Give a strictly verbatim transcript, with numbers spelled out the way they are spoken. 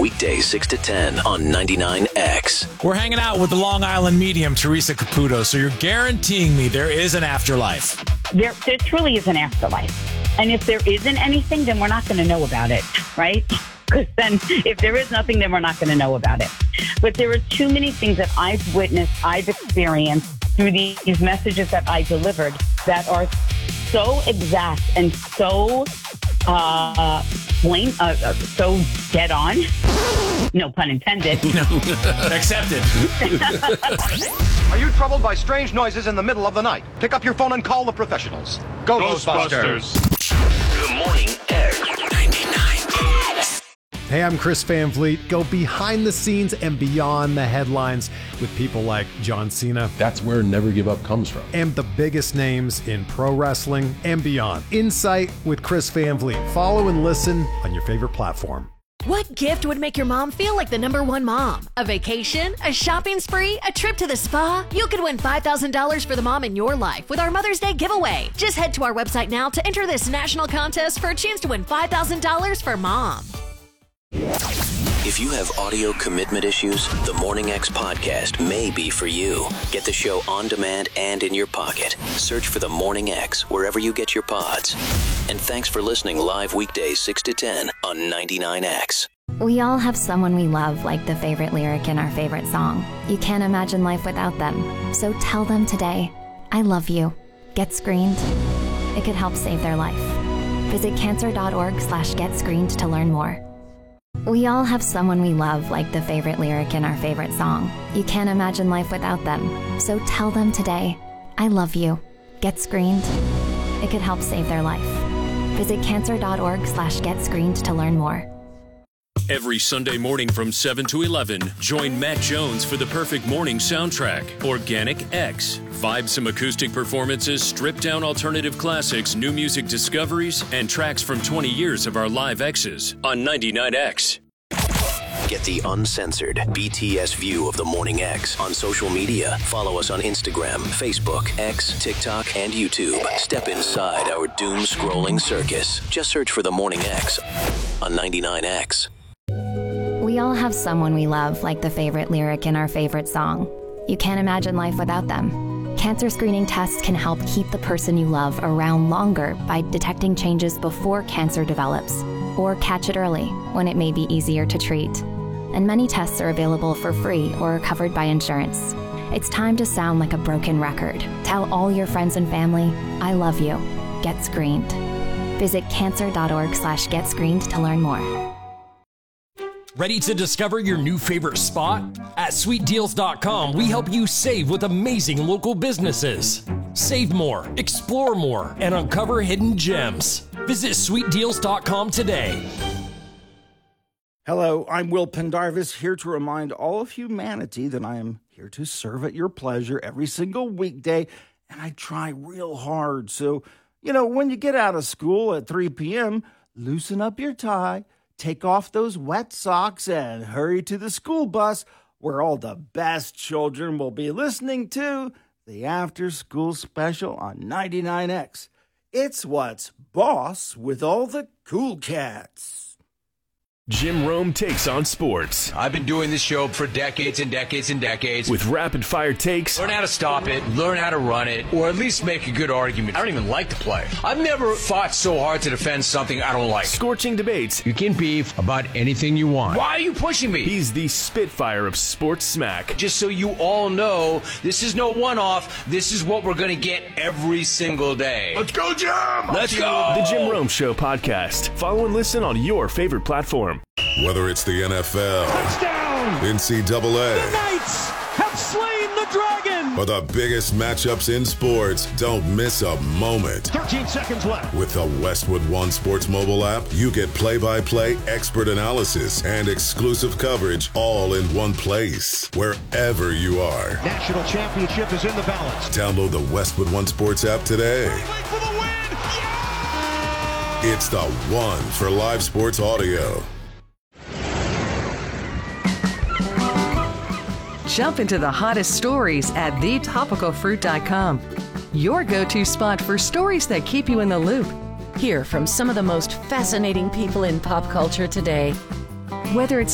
weekdays six to ten on ninety-nine X. We're hanging out with the Long Island medium, Teresa Caputo, so you're guaranteeing me there is an afterlife. There, there truly is an afterlife. And if there isn't anything, then we're not going to know about it, right? Because then if there is nothing, then we're not going to know about it. But there are too many things that I've witnessed, I've experienced through these messages that I delivered that are so exact and so uh, plain, uh, uh, so dead on. No pun intended. No. Accepted. Are you troubled by strange noises in the middle of the night? Pick up your phone and call the professionals. Go Ghostbusters. Good morning, X. ninety-nine X. Hey, I'm Chris Van Vliet. Go behind the scenes and beyond the headlines with people like John Cena. That's where Never Give Up comes from. And the biggest names in pro wrestling and beyond. Insight with Chris Van Vliet. Follow and listen on your favorite platform. What gift would make your mom feel like the number one mom? A vacation? A shopping spree? A trip to the spa? You could win five thousand dollars for the mom in your life with our Mother's Day giveaway. Just head to our website now to enter this national contest for a chance to win five thousand dollars for mom. If you have audio commitment issues, the Morning X podcast may be for you. Get the show on demand and in your pocket. Search for the Morning X wherever you get your pods. And thanks for listening live weekdays six to ten on ninety-nine X. We all have someone we love, like the favorite lyric in our favorite song. You can't imagine life without them. So tell them today, I love you. Get screened. It could help save their life. Visit cancer.org slash get screened to learn more. We all have someone we love, like the favorite lyric in our favorite song. You can't imagine life without them. So tell them today, I love you. Get screened. It could help save their life. Visit cancer.org slash get screened to learn more. Every Sunday morning from seven to eleven, join Matt Jones for the perfect morning soundtrack, Organic X. Vibesome acoustic performances, stripped-down alternative classics, new music discoveries, and tracks from twenty years of our live X's on ninety-nine X. Get the uncensored B T S view of the Morning X on social media. Follow us on Instagram, Facebook, X, TikTok, and YouTube. Step inside our doom-scrolling circus. Just search for the Morning X on ninety-nine X. We all have someone we love, like the favorite lyric in our favorite song. You can't imagine life without them. Cancer screening tests can help keep the person you love around longer by detecting changes before cancer develops, or catch it early when it may be easier to treat. And many tests are available for free or are covered by insurance. It's time to sound like a broken record. Tell all your friends and family, I love you. Get screened. Visit cancer.org slash get screened to learn more. Ready to discover your new favorite spot? At sweet deals dot com, we help you save with amazing local businesses. Save more, explore more, and uncover hidden gems. Visit sweet deals dot com today. Hello, I'm Will Pendarvis, here to remind all of humanity that I am here to serve at your pleasure every single weekday, and I try real hard. So, you know, when you get out of school at three p.m., loosen up your tie, take off those wet socks, and hurry to the school bus where all the best children will be listening to the After School Special on ninety-nine X. It's what's boss with all the cool cats. Jim Rome takes on sports. I've been doing this show for decades and decades and decades. With rapid-fire takes. Learn how to stop it, learn how to run it, or at least make a good argument. I don't even like the play. I've never fought so hard to defend something I don't like. Scorching debates. You can beef about anything you want. Why are you pushing me? He's the Spitfire of sports smack. Just so you all know, this is no one-off. This is what we're going to get every single day. Let's go, Jim! Let's go! The Jim Rome Show podcast. Follow and listen on your favorite platform. Whether it's the N F L, touchdown, N C double A, the Knights have slain the dragon, or the biggest matchups in sports, don't miss a moment. thirteen seconds left. With the Westwood One Sports mobile app, you get play-by-play expert analysis and exclusive coverage all in one place, wherever you are. National championship is in the balance. Download the Westwood One Sports app today. For the win. Yeah! It's the one for live sports audio. Jump into the hottest stories at the topical fruit dot com. Your go-to spot for stories that keep you in the loop. Hear from some of the most fascinating people in pop culture today. Whether it's